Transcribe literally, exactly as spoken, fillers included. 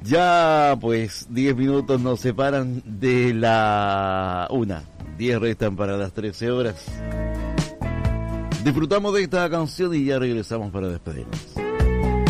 Ya pues diez minutos nos separan de la una. diez restan para las trece horas. Disfrutamos de esta canción y ya regresamos para despedirnos.